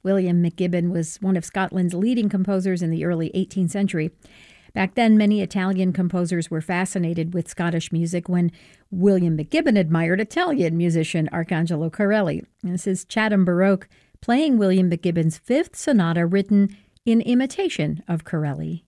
William McGibbon was one of Scotland's leading composers in the early 18th century. Back then, many Italian composers were fascinated with Scottish music when William McGibbon admired Italian musician Arcangelo Corelli. This is Chatham Baroque playing William McGibbon's Fifth Sonata written in imitation of Corelli.